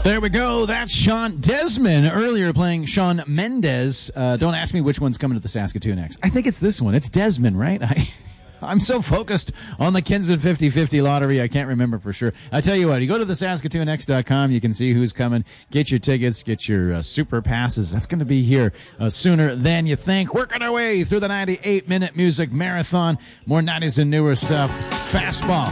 There we go. That's Sean Desmond earlier playing Shawn Mendes. Don't ask me which one's coming to the Saskatoon next. I think it's this one. It's Desmond, right? I'm so focused on the Kinsman 50-50 lottery, I can't remember for sure. I tell you what, you go to the SaskatoonX.com, you can see who's coming. Get your tickets, get your super passes. That's going to be here sooner than you think. Working our way through the 98-minute music marathon. More 90s and newer stuff. Fastball.